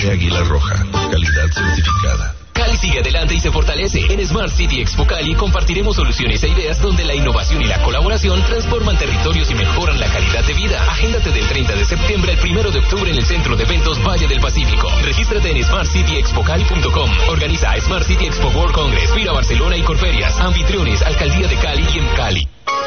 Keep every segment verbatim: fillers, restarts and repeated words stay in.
Café Águila Roja, calidad certificada. Cali sigue adelante y se fortalece. En Smart City Expo Cali compartiremos soluciones e ideas donde la innovación y la colaboración transforman territorios y mejoran la calidad de vida. Agéndate del treinta de septiembre al primero de octubre en el Centro de Eventos Valle del Pacífico. Regístrate en smart city expo cali punto com. Organiza Smart City Expo World Congress, Vira Barcelona y Corferias. Anfitriones, Alcaldía de Cali y en Cali.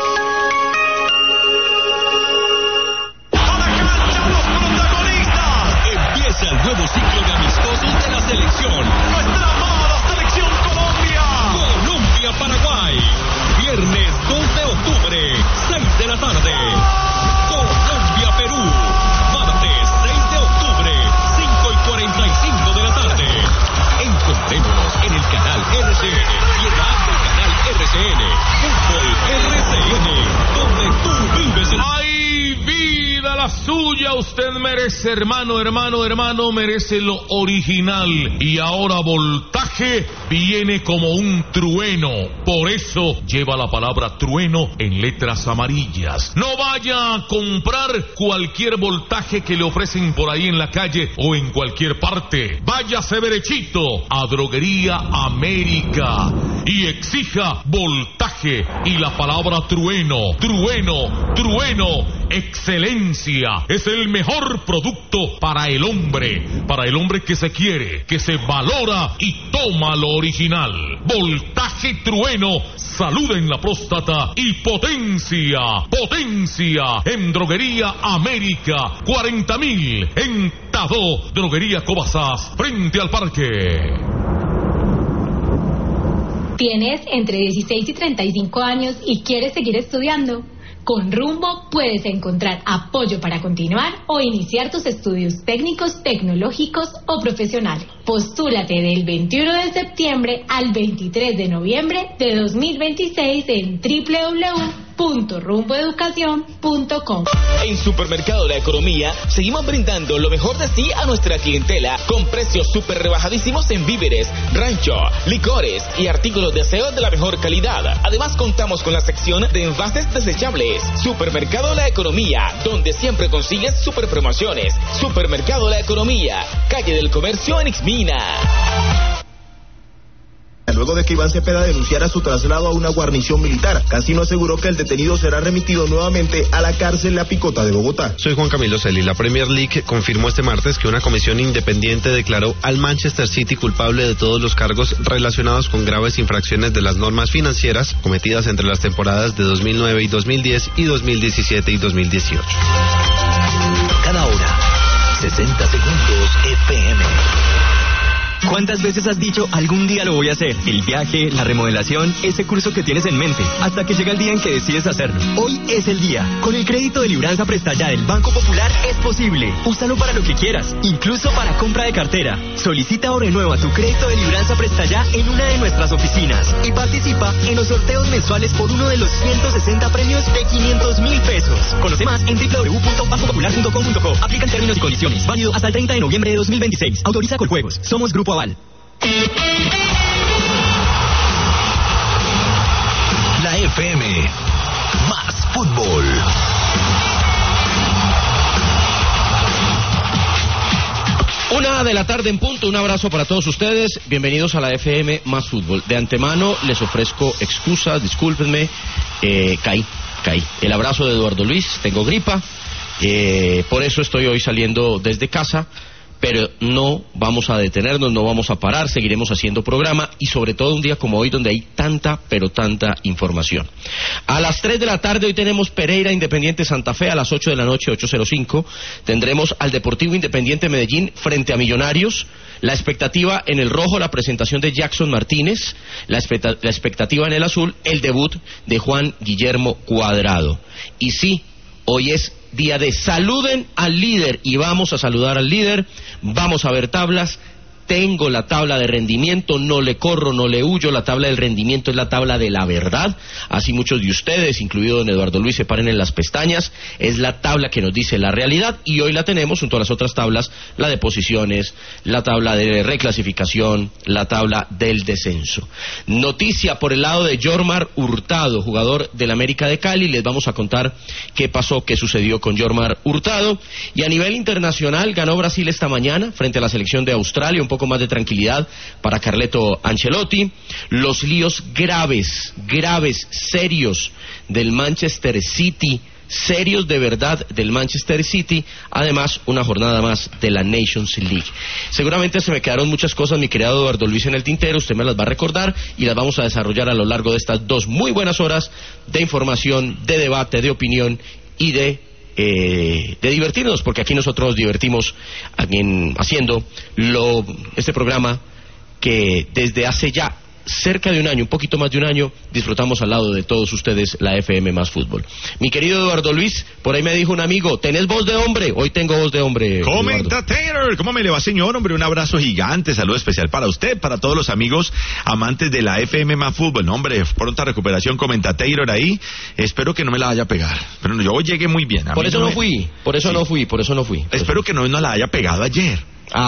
Empieza el nuevo ciclo de amistosos de la selección. Nuestra amada selección Colombia. Colombia-Paraguay. Viernes dos de octubre, seis de la tarde. Colombia-Perú. Martes seis de octubre, cinco y cuarenta y cinco de la tarde. Encontrémonos en el canal R C N y en la app del canal R C N. Fútbol R C N, donde tú vives el... ¡Ay, vida la suya! Usted merece, hermano, hermano, hermano, merece lo original. Y ahora Voltaje viene como un trueno. Por eso lleva la palabra trueno en letras amarillas. No vaya a comprar cualquier voltaje que le ofrecen por ahí en la calle o en cualquier parte. Váyase derechito a Droguería América y exija voltaje y la palabra trueno, trueno, trueno. Excelencia es el mejor producto para el hombre, para el hombre que se quiere, que se valora y toma lo original. Voltaje trueno, salud en la próstata y potencia, potencia en Droguería América, cuarenta mil en Tadó, Droguería Cobasas, frente al parque. ¿Tienes entre dieciséis y treinta y cinco años y quieres seguir estudiando? Con Rumbo puedes encontrar apoyo para continuar o iniciar tus estudios técnicos, tecnológicos o profesionales. Postúlate del veintiuno de septiembre al veintitrés de noviembre de dos mil veintiséis en doble u doble u doble u punto rumbo educación punto com. En Supermercado La Economía seguimos brindando lo mejor de sí a nuestra clientela con precios súper rebajadísimos en víveres, rancho, licores y artículos de aseo de la mejor calidad. Además contamos con la sección de envases desechables. Supermercado La Economía, donde siempre consigues super promociones. Supermercado La Economía, calle del Comercio en Ixmina. Luego de que Iván Cepeda denunciara su traslado a una guarnición militar, Cancino aseguró que el detenido será remitido nuevamente a la cárcel La Picota de Bogotá. Soy Juan Camilo Celi. La Premier League confirmó este martes que una comisión independiente declaró al Manchester City culpable de todos los cargos relacionados con graves infracciones de las normas financieras cometidas entre las temporadas de dos mil nueve y dos mil diez y dos mil diecisiete y dos mil dieciocho. Cada hora, sesenta segundos F M. ¿Cuántas veces has dicho algún día lo voy a hacer? El viaje, la remodelación, ese curso que tienes en mente, hasta que llega el día en que decides hacerlo. Hoy es el día. Con el crédito de Libranza Presta Ya del Banco Popular es posible. Úsalo para lo que quieras, incluso para compra de cartera. Solicita o renueva tu crédito de Libranza Presta Ya en una de nuestras oficinas y participa en los sorteos mensuales por uno de los ciento sesenta premios de quinientos mil pesos. Conoce más en doble u doble u doble u punto banco popular punto com punto co. Aplican términos y condiciones. Válido hasta el treinta de noviembre de dos mil veintiséis. Autoriza Coljuegos. Somos Grupo Aval. La F M, más fútbol. Una de la tarde en punto, un abrazo para todos ustedes, bienvenidos a la F M Más Fútbol. De antemano les ofrezco excusas, discúlpenme, eh, caí, caí. El abrazo de Eduardo Luis, tengo gripa, eh, por eso estoy hoy saliendo desde casa. Pero no vamos a detenernos, no vamos a parar, seguiremos haciendo programa y sobre todo un día como hoy donde hay tanta, pero tanta información. A las tres de la tarde hoy tenemos Pereira Independiente Santa Fe, a las ocho de la noche, ocho cero cinco, tendremos al Deportivo Independiente Medellín frente a Millonarios, la expectativa en el rojo, la presentación de Jackson Martínez, la, expecta- la expectativa en el azul, el debut de Juan Guillermo Cuadrado. Y sí, hoy es día de saluden al líder y vamos a saludar al líder, vamos a ver tablas, tengo la tabla de rendimiento, no le corro, no le huyo, la tabla del rendimiento es la tabla de la verdad, así muchos de ustedes, incluido don Eduardo Luis, se paren en las pestañas, es la tabla que nos dice la realidad, y hoy la tenemos junto a las otras tablas, la de posiciones, la tabla de reclasificación, la tabla del descenso. Noticia por el lado de Yormar Hurtado, jugador del América de Cali, les vamos a contar qué pasó, qué sucedió con Yormar Hurtado, y a nivel internacional ganó Brasil esta mañana frente a la selección de Australia, un poco más de tranquilidad para Carleto Ancelotti. Los líos graves, graves, serios del Manchester City, serios de verdad del Manchester City, además una jornada más de la Nations League. Seguramente se me quedaron muchas cosas, mi querido Eduardo Luis, en el tintero, usted me las va a recordar y las vamos a desarrollar a lo largo de estas dos muy buenas horas de información, de debate, de opinión y de Eh, de divertirnos, porque aquí nosotros divertimos en, haciendo lo, este programa que desde hace ya cerca de un año, un poquito más de un año, disfrutamos al lado de todos ustedes la F M más fútbol. Mi querido Eduardo Luis, por ahí me dijo un amigo, ¿tenés voz de hombre? Hoy tengo voz de hombre. Comentator, ¿cómo me le va, señor? Hombre, un abrazo gigante, saludo especial para usted, para todos los amigos amantes de la F M más fútbol. No, hombre, pronta recuperación, Comentator ahí. Espero que no me la vaya a pegar. Pero yo hoy llegué muy bien. A por eso no, no me... fui, por eso sí. no fui, por eso no fui. Espero que no, no la haya pegado ayer.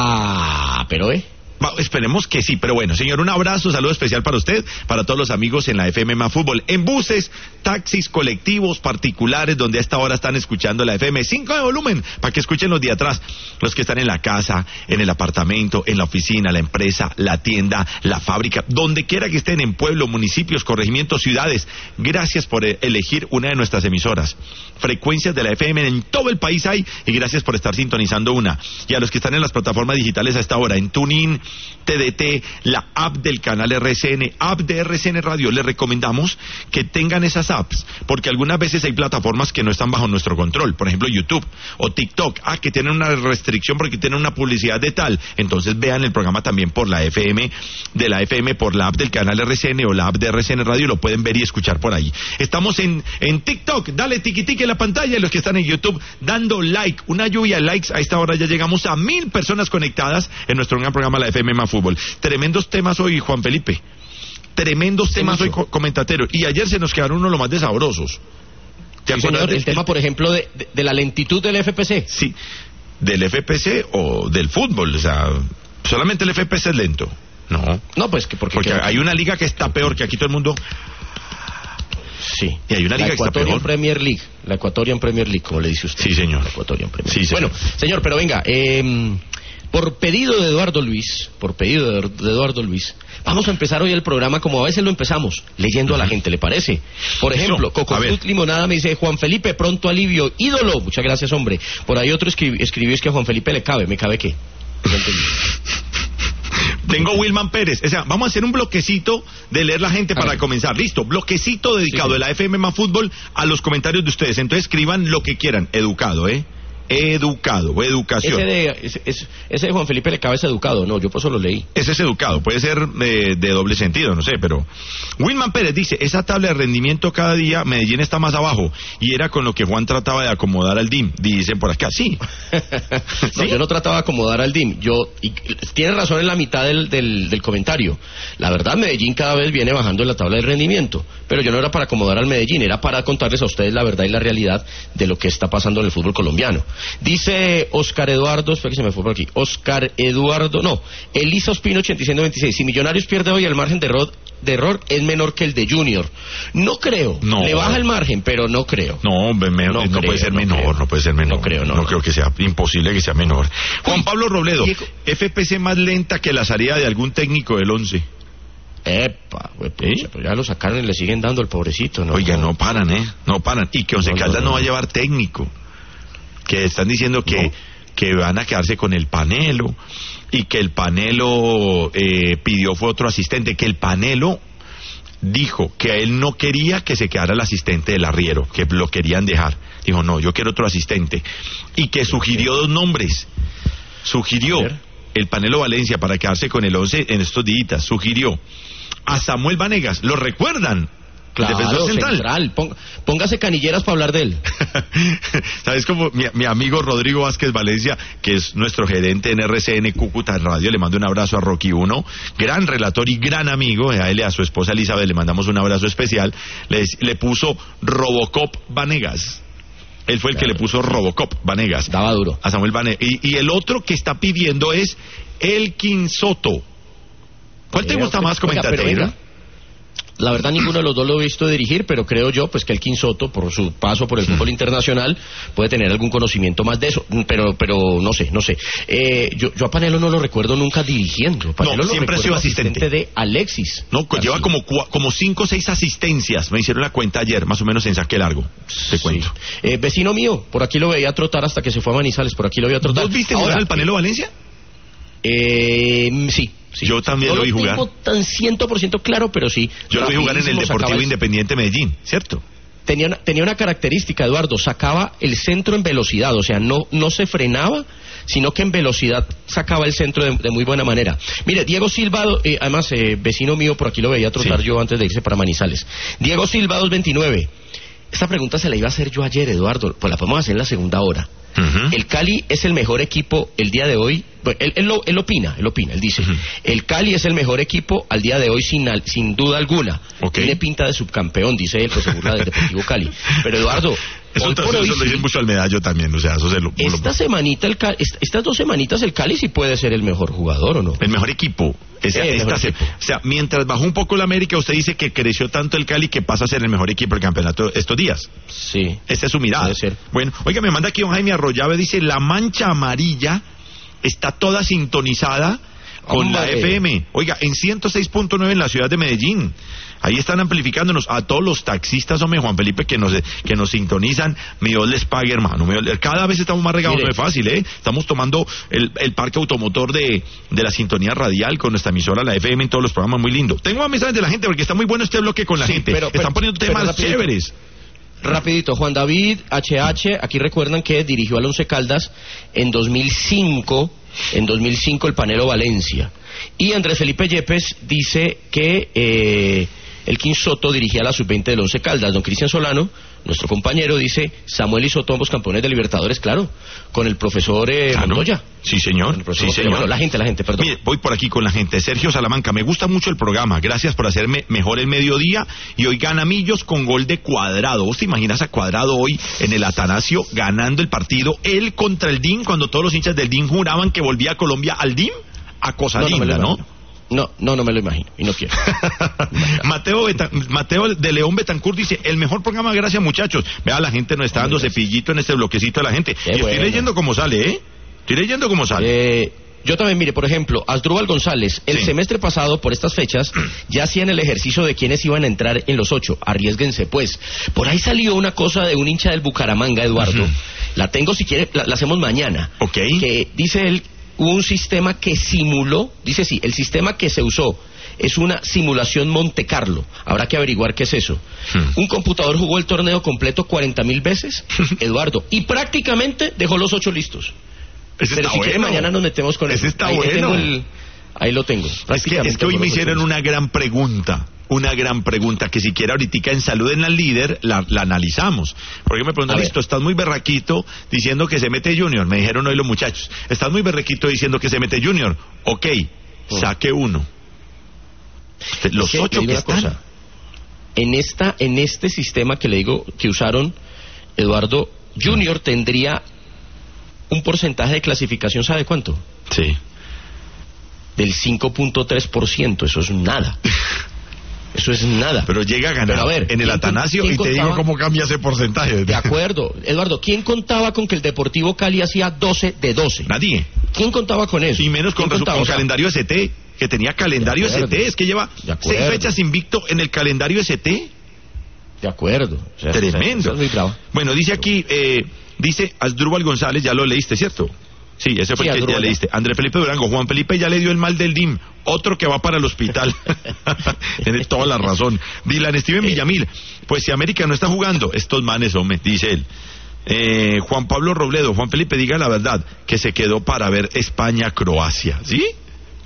Ah, pero eh. Va, esperemos que sí, pero bueno, señor, un abrazo, saludo especial para usted, para todos los amigos en la F M más fútbol, en buses, taxis, colectivos, particulares, donde a esta hora están escuchando la F M, cinco de volumen, para que escuchen los de atrás, los que están en la casa, en el apartamento, en la oficina, la empresa, la tienda, la fábrica, donde quiera que estén, en pueblos, municipios, corregimientos, ciudades. Gracias por elegir una de nuestras emisoras. Frecuencias de la F M en todo el país hay, y gracias por estar sintonizando una. Y a los que están en las plataformas digitales a esta hora, en TuneIn, T D T, la app del canal R C N, app de R C N Radio, les recomendamos que tengan esas apps, porque algunas veces hay plataformas que no están bajo nuestro control, por ejemplo YouTube o TikTok, ah, que tienen una restricción porque tienen una publicidad de tal, entonces vean el programa también por la F M, de la F M, por la app del canal R C N o la app de R C N Radio, lo pueden ver y escuchar por ahí. Estamos en, en TikTok, dale tiqui tiqui en la pantalla, y los que están en YouTube, dando like, una lluvia de likes, a esta hora ya llegamos a mil personas conectadas en nuestro gran programa la F M más fútbol. Tremendos temas hoy, Juan Felipe. Tremendos temas hoy, Comentatero. Y ayer se nos quedaron unos lo más de sabrosos. ¿Te sí, señor, el, el tema, por ejemplo, de, de, de la lentitud del F P C? Sí, del F P C o del fútbol. O sea, solamente el F P C es lento. No. No, pues que porque, porque hay una liga que está peor, que aquí todo el mundo... Sí. Y hay una liga la que está peor. Premier League. La Ecuatorian Premier League, como le dice usted. Sí, señor. La Ecuatorian Premier League. Sí, señor. Bueno, señor, pero venga, eh... por pedido de Eduardo Luis, por pedido de Eduardo Luis, vamos a empezar hoy el programa como a veces lo empezamos, leyendo a la gente, ¿le parece? Por ejemplo, Cocofut Limonada me dice, Juan Felipe, pronto alivio, ídolo. Muchas gracias, hombre. Por ahí otro escribió, escribió es que a Juan Felipe le cabe, ¿me cabe qué? Tengo Wilman Pérez, o sea, vamos a hacer un bloquecito de leer la gente para comenzar. Listo, bloquecito dedicado sí, sí. de la F M más fútbol a los comentarios de ustedes. Entonces escriban lo que quieran, educado, ¿eh? Educado, o educación. Ese de, ese, ese de Juan Felipe le cabe es educado, no, yo por eso lo leí. Ese es educado, puede ser eh, de doble sentido, no sé, pero... Wilman Pérez dice, esa tabla de rendimiento cada día, Medellín está más abajo, y era con lo que Juan trataba de acomodar al D I M, dicen por acá, sí. No, ¿sí? Yo no trataba de acomodar al D I M, yo, y, tiene razón en la mitad del, del, del comentario, la verdad Medellín cada vez viene bajando en la tabla de rendimiento, pero yo no era para acomodar al Medellín, era para contarles a ustedes la verdad y la realidad de lo que está pasando en el fútbol colombiano. Dice Oscar Eduardo, espera que se me fue por aquí, Oscar Eduardo, no, Elisa Ospino ochenta y seis noventa y seis, si Millonarios pierde hoy el margen de error, de error es menor que el de Junior. No creo, no. Le baja el margen, pero no creo. No, me, me, no, no creo, puede ser no menor, creo. no puede ser menor. No creo, no. No, no creo que sea imposible que sea menor. Juan Pablo Robledo, Diego. F P C más lenta que la salida de algún técnico del once. Epa, güey, pucha, ¿Eh? Pero ya lo sacaron y le siguen dando el pobrecito, ¿no? Oiga, no paran, ¿eh? No paran. Y que Once no, Caldas no, no, no va a llevar técnico. Que están diciendo que, no. que van a quedarse con el Panelo y que el Panelo eh, pidió fue otro asistente, que el Panelo dijo que él no quería que se quedara el asistente del Arriero, que lo querían dejar. Dijo, no, yo quiero otro asistente. Y que sugirió dos nombres. Sugirió el Panelo Valencia para quedarse con el once en estos días. Sugirió a Samuel Vanegas. ¿Lo recuerdan? Claro, defensor central. central. Pong, póngase canilleras para hablar de él. ¿Sabes cómo? Mi, mi amigo Rodrigo Vázquez Valencia, que es nuestro gerente en R C N Cúcuta Radio, le mando un abrazo a Rocky uno, gran relator y gran amigo, a él y a su esposa Elizabeth le mandamos un abrazo especial, le, le puso Robocop Vanegas. Él fue el claro. que le puso Robocop Vanegas. Daba duro. A Samuel Vanegas. Y, y el otro que está pidiendo es Elkin Soto. ¿Cuál te gusta más, comentarista? La verdad ninguno de los dos lo he visto dirigir, pero creo yo pues que el Soto, por su paso por el fútbol internacional, puede tener algún conocimiento más de eso, pero pero no sé, no sé. Eh, yo, yo a Panelo no lo recuerdo nunca dirigiendo. Panelo no, siempre ha sido asistente. asistente de Alexis. No, García. Lleva como como cinco o seis asistencias, me hicieron la cuenta ayer, más o menos en saque largo, te sí. cuento. Eh, vecino mío, por aquí lo veía trotar hasta que se fue a Manizales, por aquí lo veía trotar. ¿Vos viste jugar al Panelo Valencia? Eh, sí. Sí. Yo también no lo vi jugar. No lo tengo tan ciento por ciento claro, pero sí. Yo lo vi jugar en el Deportivo Independiente Medellín, ¿cierto? Tenía una, tenía una característica, Eduardo, sacaba el centro en velocidad, o sea, no, no se frenaba, sino que en velocidad sacaba el centro de, de muy buena manera. Mire, Diego Silva, eh, además, eh, vecino mío, por aquí lo veía trotar sí. yo antes de irse para Manizales. Diego Silva, dos veintinueve. Esta pregunta se la iba a hacer yo ayer, Eduardo, pues la podemos hacer en la segunda hora. Uh-huh. El Cali es el mejor equipo el día de hoy. Bueno, él, él, lo, él opina, él opina, él dice, uh-huh. el Cali es el mejor equipo al día de hoy sin, sin duda alguna. Okay. Tiene pinta de subcampeón, dice él, pues se burla del Deportivo Cali. Pero Eduardo, eso, por eso hoy, lo dice mucho al medallo también, o sea, eso se lo... Esta lo... semanita, el Cali, esta, estas dos semanitas el Cali sí puede ser el mejor jugador, ¿o no? El mejor equipo. O sea, el mejor se, equipo. O sea, mientras bajó un poco la América, usted dice que creció tanto el Cali que pasa a ser el mejor equipo del campeonato estos días. Sí. Esta es su mirada. Puede ser. Bueno, oiga, me manda aquí don Jaime Arroyave, dice, la mancha amarilla está toda sintonizada con Hombre. la F M. Oiga, en ciento seis punto nueve en la ciudad de Medellín. Ahí están amplificándonos a todos los taxistas, hombre, Juan Felipe, que nos que nos sintonizan. Mi Dios les pague, hermano. Cada vez estamos más regados, no es fácil, ¿eh? Estamos tomando el, el parque automotor de, de la sintonía radial con nuestra emisora, la F M, en todos los programas, muy lindo. Tengo más mensajes de la gente porque está muy bueno este bloque con la sí, gente. Pero, pero, están poniendo temas rapidito, chéveres. Rapidito, Juan David H H, aquí recuerdan que dirigió al Once Caldas en dos mil cinco, en dos mil cinco el Panelo Valencia. Y Andrés Felipe Yepes dice que eh, el Soto dirigía a la sub veinte del Once Caldas. Don Cristian Solano, nuestro compañero, dice Samuel y Soto, ambos campeones de Libertadores, claro, con el profesor eh, claro. Montoya. Sí, señor. Sí, señor. Bueno, la gente, la gente, perdón. Mire, voy por aquí con la gente. Sergio Salamanca, me gusta mucho el programa. Gracias por hacerme mejor el mediodía. Y hoy gana Millos con gol de Cuadrado. ¿Vos te imaginas a Cuadrado hoy en el Atanasio ganando el partido? Él contra el D I M, cuando todos los hinchas del D I M juraban que volvía a Colombia al D I M. A cosa no, linda, ¿no? No, no, no me lo imagino, y no quiero. Mateo Betan, Mateo de León Betancourt dice, el mejor programa, gracias muchachos. Vea, la gente nos está dando cepillito en este bloquecito de la gente. Qué y bueno. Estoy leyendo cómo sale, ¿eh? Estoy leyendo cómo sale. Eh... Yo también, mire, por ejemplo, Asdrúbal González, el sí. semestre pasado, por estas fechas, ya hacían el ejercicio de quienes iban a entrar en los ocho. Arriésguense, pues. Por ahí salió una cosa de un hincha del Bucaramanga, Eduardo. Uh-huh. La tengo, si quiere, la, la hacemos mañana. Ok. Que dice él, hubo un sistema que simuló, dice sí, el sistema que se usó es una simulación Monte Carlo. Habrá que averiguar qué es eso. Hmm. Un computador jugó el torneo completo cuarenta mil veces, Eduardo, y prácticamente dejó los ocho listos. Ese Pero si bueno. quiere mañana nos metemos con ese eso. está ahí bueno. El, ahí lo tengo. Es que, es que hoy me hicieron una gran pregunta. Una gran pregunta que si quiere ahorita en Saluden al Líder la, la analizamos. Porque me preguntan, listo, estás muy berraquito diciendo que se mete Junior. Me dijeron hoy los muchachos, estás muy berraquito diciendo que se mete Junior. Ok, oh. saque uno. Los es ocho que están. Cosa. En esta, en este sistema que le digo que usaron, Eduardo, Junior tendría un porcentaje de clasificación, ¿sabe cuánto? Sí. Del cinco punto tres por ciento, eso es nada. Eso es nada. Pero llega a ganar Pero a ver, en el Atanasio y te contaba? Digo cómo cambia ese porcentaje. De acuerdo. Eduardo, ¿quién contaba con que el Deportivo Cali hacía doce de doce? Nadie. ¿Quién contaba con eso? Y menos con, con calendario S T, que tenía calendario S T, es que lleva seis fechas invicto en el calendario S T. De acuerdo. O sea, tremendo. O sea, es muy bueno, dice aquí, eh, dice Asdrúbal González, ya lo leíste, ¿cierto? Sí, ese fue sí, el que Asdrúbal. Ya leíste. Andrés Felipe Durango, Juan Felipe ya le dio el mal del D I M, otro que va para el hospital. Tiene toda la razón. Dylan Steven Villamil, pues si América no está jugando, estos manes, hombre, dice él. Eh, Juan Pablo Robledo, Juan Felipe, diga la verdad, que se quedó para ver España-Croacia, ¿sí?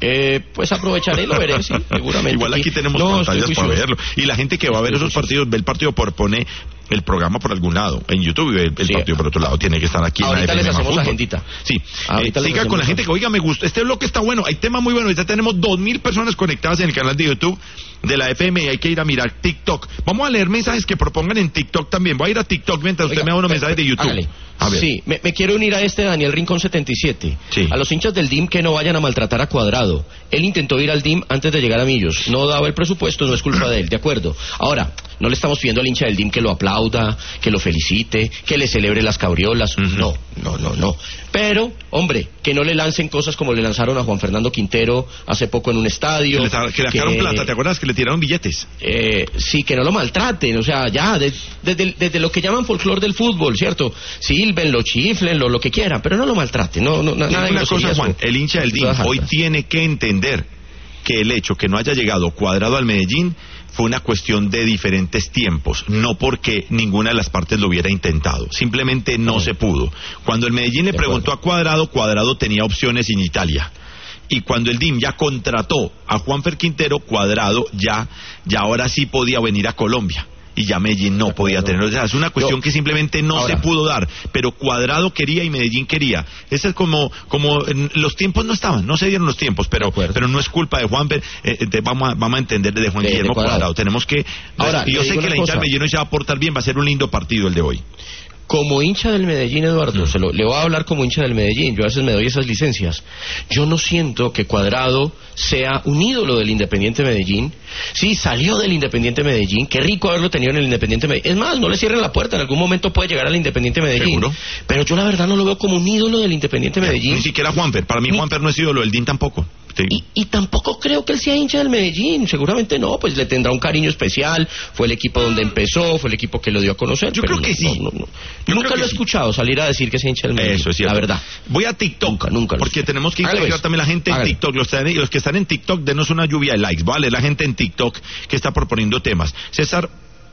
Eh, pues aprovecharé y lo veré, sí, seguramente. Igual aquí tenemos no, pantallas para verlo. Y la gente que va a ver esos partidos, ve el partido por pone el programa por algún lado, en YouTube, y ve el, el sí. partido por otro lado. Tiene que estar aquí ahorita en la les hacemos agendita. Sí, eh, siga con la gente que, oiga, me gusta, este bloque está bueno, hay tema muy bueno. Ya tenemos dos mil personas conectadas en el canal de YouTube de la F M y hay que ir a mirar TikTok. Vamos a leer mensajes que propongan en TikTok también. Voy a ir a TikTok mientras Oiga, usted me da unos mensajes de YouTube. Hágale. A ver. Sí, me, me quiero unir a este Daniel Rincón setenta y siete. Sí. A los hinchas del D I M que no vayan a maltratar a Cuadrado. Él intentó ir al D I M antes de llegar a Millos. No daba el presupuesto, no es culpa de él, de acuerdo. Ahora, no le estamos pidiendo al hincha del D I M que lo aplauda, que lo felicite, que le celebre las cabriolas. Uh-huh. No, no, no, no. Pero, hombre, que no le lancen cosas como le lanzaron a Juan Fernando Quintero hace poco en un estadio. Que le, que le sacaron plata, ¿te acuerdas? Que le tiraron billetes. Eh, sí, que no lo maltraten, o sea, ya, desde de, de, de lo que llaman folclore del fútbol, ¿cierto? Silbenlo, chiflenlo, lo que quieran, pero no lo maltraten, no, no, nada de una cosa, Juan, el hincha del D I M hoy tiene que entender que el hecho que no haya llegado Cuadrado al Medellín fue una cuestión de diferentes tiempos, no porque ninguna de las partes lo hubiera intentado, simplemente no sí. se pudo. Cuando el Medellín le preguntó a Cuadrado, Cuadrado tenía opciones en Italia. Y cuando el D I M ya contrató a Juanfer Quintero, Cuadrado ya, ya ahora sí podía venir a Colombia. Y ya Medellín no podía tener. O sea, es una cuestión Yo, que simplemente no ahora, se pudo dar. Pero Cuadrado quería y Medellín quería. Ese es como, como los tiempos no estaban, no se dieron los tiempos, pero, pero no es culpa de Juanfer. Eh, eh, vamos, a, vamos a entender de Juan de, Guillermo de Cuadrado. Cuadrado. Tenemos que. Ahora, yo sé que la hincha del Medellín se va a portar bien, va a ser un lindo partido el de hoy. Como hincha del Medellín, Eduardo, mm. se lo, le voy a hablar como hincha del Medellín, yo a veces me doy esas licencias. Yo no siento que Cuadrado sea un ídolo del Independiente Medellín. Sí, salió del Independiente Medellín, qué rico haberlo tenido en el Independiente Medellín. Es más, no le cierren la puerta, en algún momento puede llegar al Independiente Medellín. ¿Seguro? Pero yo la verdad no lo veo como un ídolo del Independiente Medellín. Ni siquiera Juanfer, para mí Ni... Juanfer no es ídolo, el D I M tampoco. Sí. Y, y tampoco creo que él sea hincha del Medellín, seguramente no, pues le tendrá un cariño especial, fue el equipo donde empezó, fue el equipo que lo dio a conocer. Yo creo no, que sí. No, no, no. Yo nunca lo he sí. escuchado salir a decir que es hincha del Medellín. Eso es cierto. La verdad. Voy a TikTok, nunca, nunca porque tenemos que integrar también la gente en TikTok. Los, los que están en TikTok, denos una lluvia de likes, ¿vale? La gente en TikTok que está proponiendo temas. César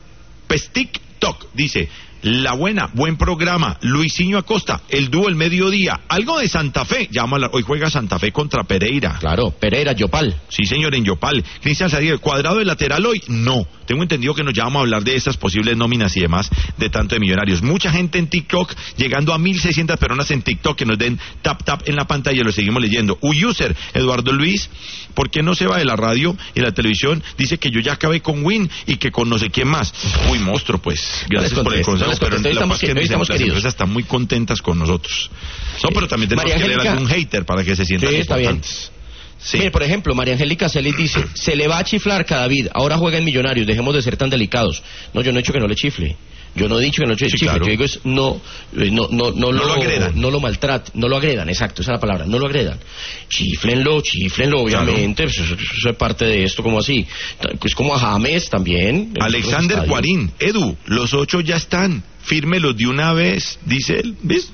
Pestiktok dice: La Buena, buen programa. Luisinho Acosta, el dúo El Mediodía. Algo de Santa Fe. Llámala, hoy juega Santa Fe contra Pereira. Claro, Pereira, Yopal. Sí, señor, en Yopal. Cristian Sadier, ¿Cuadrado de lateral hoy? No. Tengo entendido que nos llamamos a hablar de estas posibles nóminas y demás de tanto de Millonarios. Mucha gente en TikTok, llegando a mil seiscientas personas en TikTok que nos den tap tap en la pantalla, lo seguimos leyendo. User, Eduardo Luis, ¿por qué no se va de la radio y la televisión? Dice que yo ya acabé con Win y que con no sé quién más. Uy, monstruo, pues. Gracias por el consejo. Pero la estamos, que estamos las empresas están muy contentas con nosotros. No, sí. Pero también tenemos María que leer a algún hater para que se sientan sí, importantes. Sí. Mire, por ejemplo, María Angélica Celis dice: se le va a chiflar a David, ahora juega en Millonarios, dejemos de ser tan delicados. No, yo no he dicho que no le chifle. Yo no he dicho que no le chifle, sí, claro. Yo digo es no, no, no, no, no lo, lo agredan. No lo maltraten, no lo agredan, exacto, esa es la palabra, no lo agredan. Chiflenlo, chiflenlo, obviamente, claro. Pues eso, eso es parte de esto, como así. Es como a James también. Alexander Guarín, Edu, los ocho ya están, fírmelos de una vez, dice él, ¿ves?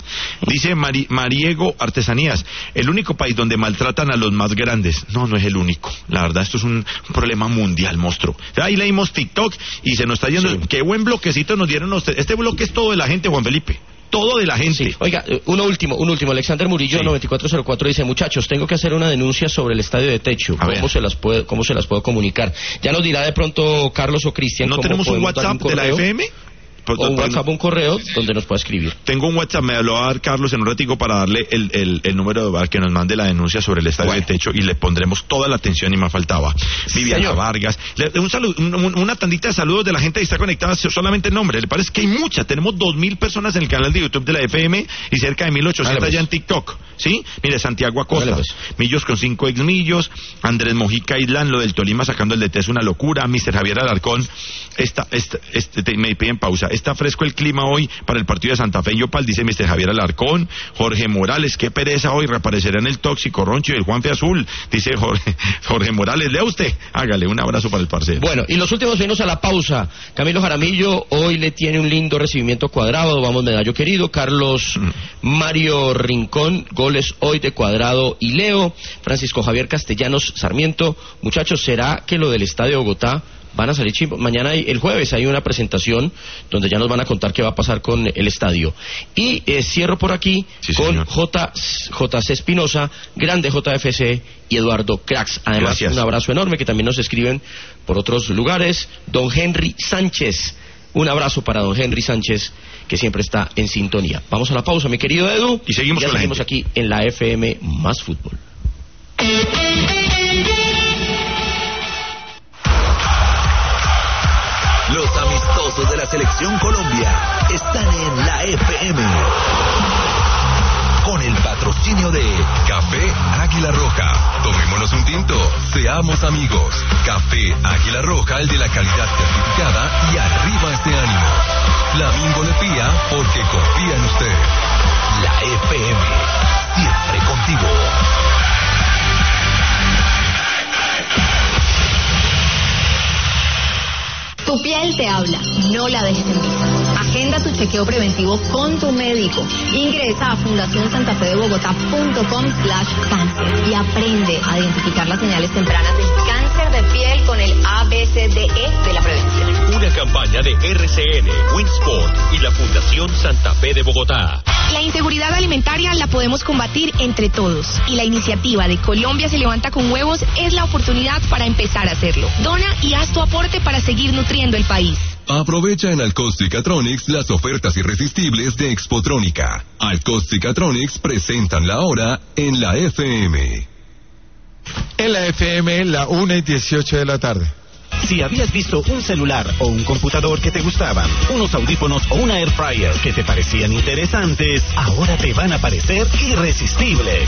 Dice Mari, Mariego Artesanías, el único país donde maltratan a los más grandes. No, no es el único. La verdad, esto es un, un problema mundial, monstruo. Ahí leímos TikTok y se nos está yendo. Sí. Qué buen bloquecito nos dieron ustedes. Este bloque es todo de la gente, Juan Felipe. Todo de la gente. Sí. Oiga, uno último, un último. Alexander Murillo, sí. noventa y cuatro cero cuatro, dice: muchachos, tengo que hacer una denuncia sobre el estadio de techo. ¿Cómo se las puede, cómo se las puedo comunicar? Ya nos dirá de pronto Carlos o Cristian. ¿No tenemos un WhatsApp un de la F M? O un WhatsApp, un correo donde nos pueda escribir. Tengo un WhatsApp, me lo va a dar Carlos en un ratico para darle el, el, el número para que nos mande la denuncia sobre el estadio bueno. de techo y le pondremos toda la atención y más faltaba. Viviana Señor. Vargas, le, un saludo, un, una tandita de saludos de la gente que está conectada, solamente el nombre. Le parece que hay mucha, tenemos dos mil personas en el canal de YouTube de la F M y cerca de mil ochocientas vale, pues. ya en TikTok. ¿Sí? Mire, Santiago Acosta, vale, pues. Millos con cinco ex Millos, Andrés Mojica Islan, lo del Tolima sacando el D T es una locura, mister Javier Alarcón, esta, esta, este, me piden pausa, está fresco el clima hoy para el partido de Santa Fe y Yopal, dice mister Javier Alarcón. Jorge Morales, qué pereza hoy, reaparecerá en el tóxico Roncho y el Juanfe Azul, dice Jorge, Jorge Morales, lea usted, hágale un abrazo para el parcero. Bueno, y los últimos minutos a la pausa. Camilo Jaramillo hoy le tiene un lindo recibimiento Cuadrado, vamos medallo querido. Carlos mm. Mario Rincón, goles hoy de Cuadrado y Leo. Francisco Javier Castellanos Sarmiento, muchachos, ¿será que lo del Estadio de Bogotá van a salir chimbos. Mañana, hay, el jueves, hay una presentación donde ya nos van a contar qué va a pasar con el estadio. Y eh, cierro por aquí sí, con J, J.C. Espinosa, grande J F C y Eduardo Cracks. Además, gracias. Un abrazo enorme que también nos escriben por otros lugares. Don Henry Sánchez. Un abrazo para don Henry Sánchez, que siempre está en sintonía. Vamos a la pausa, mi querido Edu. Y seguimos ya con seguimos la aquí en la F M Más Fútbol. Los amistosos de la Selección Colombia están en la F M. Con el patrocinio de Café Águila Roja. Tomémonos un tinto. Seamos amigos. Café Águila Roja, el de la calidad certificada y arriba este ánimo. Flamingo le pía porque confía en usted. La F M, siempre contigo. Tu piel te habla, no la dejes en vista. Agenda tu chequeo preventivo con tu médico. Ingresa a fundación santa fe de bogotá punto com slash cáncer y aprende a identificar las señales tempranas del cáncer de piel con el A B C D E de la prevención. Una campaña de R C N, Winsport y la Fundación Santa Fe de Bogotá. La inseguridad alimentaria la podemos combatir entre todos y la iniciativa de Colombia se levanta con huevos es la oportunidad para empezar a hacerlo. Dona y haz tu aporte para seguir nutriendo el país. Aprovecha en Alcosticatronics las ofertas irresistibles de Expotrónica. Alcosticatronics presentan la hora en la F M. En la F M, la una y dieciocho de la tarde. Si habías visto un celular o un computador que te gustaban, unos audífonos o una air fryer que te parecían interesantes, ahora te van a parecer irresistibles.